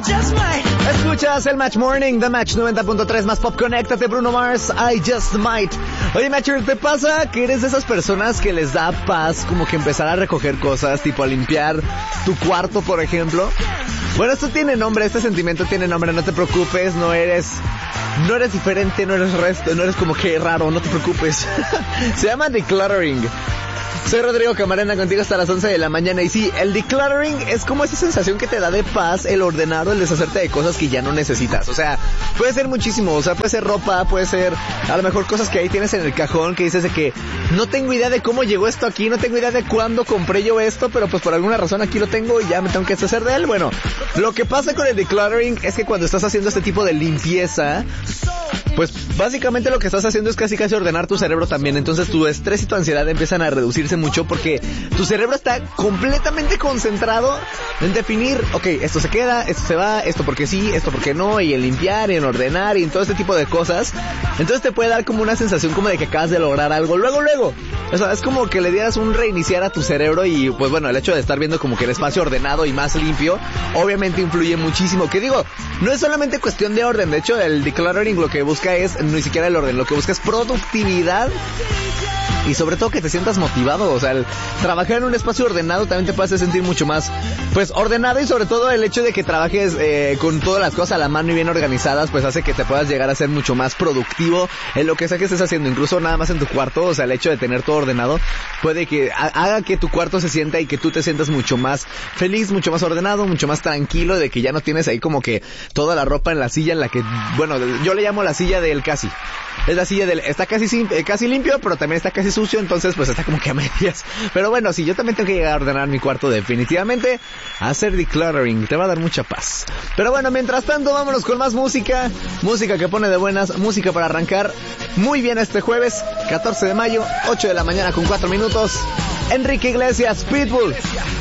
Escuchas el Match Morning, The Match 90.3 más pop. Conéctate, Bruno Mars, I Just Might. Oye, Matcher, ¿te pasa que eres de esas personas que les da paz como que empezar a recoger cosas, tipo a limpiar tu cuarto, por ejemplo? Bueno, esto tiene nombre, este sentimiento tiene nombre, no te preocupes, no eres diferente, no eres resto, no eres como que raro, no te preocupes. Se llama decluttering. Soy Rodrigo Camarena, contigo hasta las 11 de la mañana. Y sí, el decluttering es como esa sensación que te da de paz, el ordenar o el deshacerte de cosas que ya no necesitas. O sea, puede ser muchísimo, o sea, puede ser ropa, puede ser a lo mejor cosas que ahí tienes en el cajón que dices de que no tengo idea de cómo llegó esto aquí, no tengo idea de cuándo compré yo esto, pero pues por alguna razón aquí lo tengo y ya me tengo que deshacer de él. Bueno, lo que pasa con el decluttering es que cuando estás haciendo este tipo de limpieza, pues básicamente lo que estás haciendo es casi ordenar tu cerebro también. Entonces tu estrés y tu ansiedad empiezan a reducirse mucho porque tu cerebro está completamente concentrado en definir, ok, esto se queda, esto se va, esto porque sí, esto porque no, y en limpiar, y en ordenar, y en todo este tipo de cosas. Entonces te puede dar como una sensación como de que acabas de lograr algo luego. O sea, es como que le dieras un reiniciar a tu cerebro y pues bueno, el hecho de estar viendo como que el espacio ordenado y más limpio, obviamente influye muchísimo. Que digo, no es solamente cuestión de orden, de hecho el decluttering lo que busca es ni siquiera el orden, lo que busca es productividad y sobre todo que te sientas motivado. O sea, el trabajar en un espacio ordenado también te puede hacer sentir mucho más pues ordenado, y sobre todo el hecho de que trabajes con todas las cosas a la mano y bien organizadas, pues hace que te puedas llegar a ser mucho más productivo en lo que sea que estés haciendo, incluso nada más en tu cuarto. O sea, el hecho de tener todo ordenado puede que haga que tu cuarto se sienta y que tú te sientas mucho más feliz, mucho más ordenado, mucho más tranquilo, de que ya no tienes ahí como que toda la ropa en la silla en la que, bueno, yo le llamo la silla del casi. Es la silla del, está casi limpio, pero también está casi sucio, entonces pues está como que a medias. Pero bueno, sí, yo también tengo que llegar a ordenar mi cuarto definitivamente. Hacer decluttering te va a dar mucha paz. Pero bueno, mientras tanto, vámonos con más música. Música que pone de buenas, música para arrancar muy bien este jueves, 14 de mayo, 8 de la mañana con 4 minutos. Enrique Iglesias, Pitbull,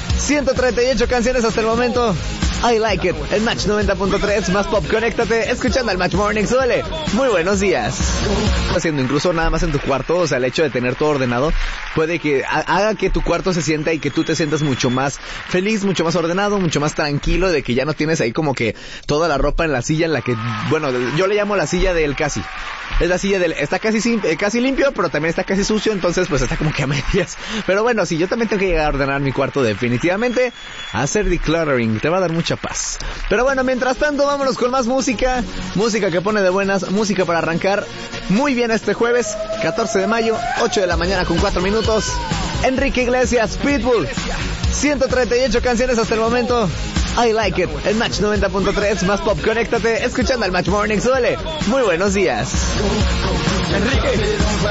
138 canciones hasta el momento. I Like It, el Match 90.3 más pop. Conéctate, escuchando el Match Morning. Súbele, muy buenos días. Haciendo incluso nada más en tu cuarto, o sea, el hecho de tener todo ordenado puede que haga que tu cuarto se sienta y que tú te sientas mucho más feliz, mucho más ordenado, mucho más tranquilo, de que ya no tienes ahí como que toda la ropa en la silla en la que, bueno, yo le llamo la silla del casi. Es la silla del, está casi limpio, pero también está casi sucio, entonces pues está como que a medias. Pero bueno, sí, yo también tengo que llegar a ordenar mi cuarto definitivamente. Hacer decluttering te va a dar mucha paz. Pero bueno, mientras tanto, vámonos con más música. Música que pone de buenas, música para arrancar muy bien este jueves, 14 de mayo, 8 de la mañana con 4 minutos. Enrique Iglesias, Pitbull, 138 canciones hasta el momento. I Like It, el Match 90.3 más pop. Conéctate, escuchando el Match Morning. Súbele, muy buenos días. Enrique.